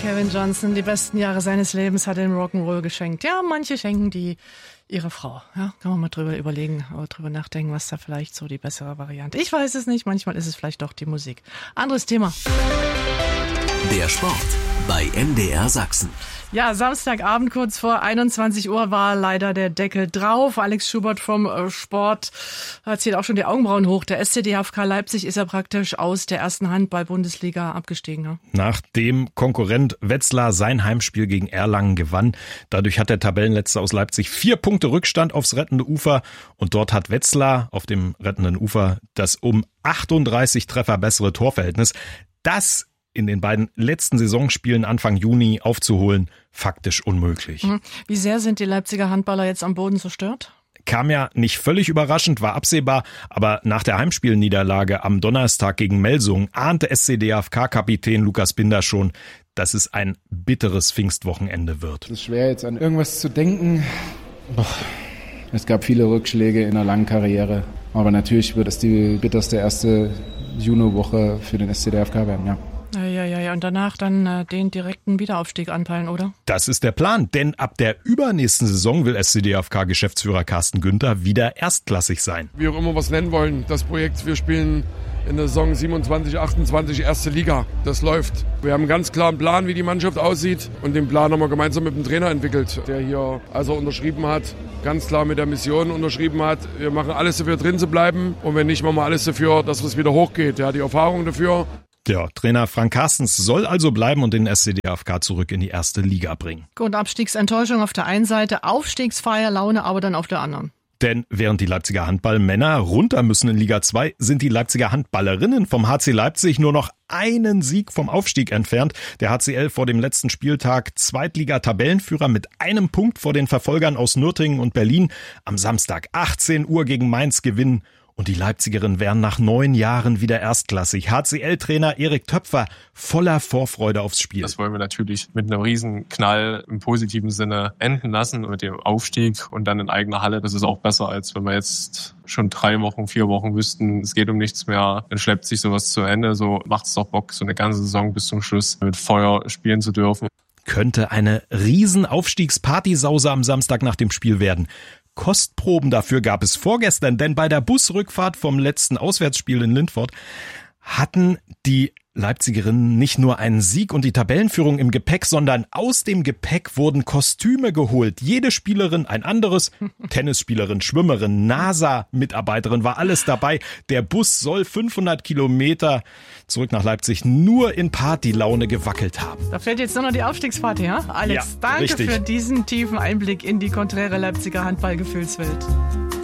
Kevin Johnson, die besten Jahre seines Lebens hat er im Rock'n'Roll geschenkt. Ja, manche schenken die ihrer Frau. Ja, kann man mal drüber überlegen, oder drüber nachdenken, was da vielleicht so die bessere Variante. Ich weiß es nicht, manchmal ist es vielleicht doch die Musik. Anderes Thema. Der Sport bei MDR Sachsen. Ja, Samstagabend kurz vor 21 Uhr war leider der Deckel drauf. Alex Schubert vom Sport zieht auch schon die Augenbrauen hoch. Der SC DFK Leipzig ist ja praktisch aus der ersten Handball-Bundesliga abgestiegen. Ne? Nachdem Konkurrent Wetzlar sein Heimspiel gegen Erlangen gewann. Dadurch hat der Tabellenletzte aus Leipzig 4 Punkte Rückstand aufs rettende Ufer. Und dort hat Wetzlar auf dem rettenden Ufer das um 38 Treffer bessere Torverhältnis. Das in den beiden letzten Saisonspielen Anfang Juni aufzuholen, faktisch unmöglich. Wie sehr sind die Leipziger Handballer jetzt am Boden zerstört? Kam ja nicht völlig überraschend, war absehbar, aber nach der Heimspielniederlage am Donnerstag gegen Melsungen ahnte SC DFK-Kapitän Lukas Binder schon, dass es ein bitteres Pfingstwochenende wird. Es ist schwer jetzt an irgendwas zu denken. Es gab viele Rückschläge in einer langen Karriere, aber natürlich wird es die bitterste erste Juniwoche für den SC DFK werden, ja. Ja, und danach dann den direkten Wiederaufstieg anpeilen, oder? Das ist der Plan, denn ab der übernächsten Saison will SC DFK-Geschäftsführer Carsten Günther wieder erstklassig sein. Wie auch immer wir es nennen wollen, das Projekt, wir spielen in der Saison 27, 28 erste Liga. Das läuft. Wir haben einen ganz klaren Plan, wie die Mannschaft aussieht und den Plan haben wir gemeinsam mit dem Trainer entwickelt, der hier, als er unterschrieben hat, ganz klar mit der Mission unterschrieben hat, wir machen alles dafür, drin zu bleiben und wenn nicht, machen wir alles dafür, dass es wieder hochgeht. Er hat die Erfahrung dafür. Ja, Trainer Frank Carstens soll also bleiben und den SC DFK zurück in die erste Liga bringen. Gut, Abstiegsenttäuschung auf der einen Seite, Aufstiegsfeierlaune aber dann auf der anderen. Denn während die Leipziger Handballmänner runter müssen in Liga 2, sind die Leipziger Handballerinnen vom HC Leipzig nur noch einen Sieg vom Aufstieg entfernt. Der HCL vor dem letzten Spieltag Zweitliga-Tabellenführer mit einem Punkt vor den Verfolgern aus Nürtingen und Berlin. Am Samstag 18 Uhr gegen Mainz gewinnen. Und die Leipzigerinnen wären nach 9 Jahren wieder erstklassig. HCL-Trainer Erik Töpfer voller Vorfreude aufs Spiel. Das wollen wir natürlich mit einem riesen Knall im positiven Sinne enden lassen mit dem Aufstieg und dann in eigener Halle. Das ist auch besser, als wenn wir jetzt schon 3 Wochen, 4 Wochen wüssten, es geht um nichts mehr. Dann schleppt sich sowas zu Ende. So macht es doch Bock, so eine ganze Saison bis zum Schluss mit Feuer spielen zu dürfen. Könnte eine riesen Aufstiegspartysause am Samstag nach dem Spiel werden. Kostproben dafür gab es vorgestern, denn bei der Busrückfahrt vom letzten Auswärtsspiel in Lindfort hatten die Leipzigerinnen nicht nur einen Sieg und die Tabellenführung im Gepäck, sondern aus dem Gepäck wurden Kostüme geholt. Jede Spielerin ein anderes. Tennisspielerin, Schwimmerin, NASA-Mitarbeiterin war alles dabei. Der Bus soll 500 Kilometer zurück nach Leipzig nur in Partylaune gewackelt haben. Da fehlt jetzt nur noch die Aufstiegsparty, ja? Alex, ja, danke richtig. für diesen tiefen Einblick in die konträre Leipziger Handballgefühlswelt.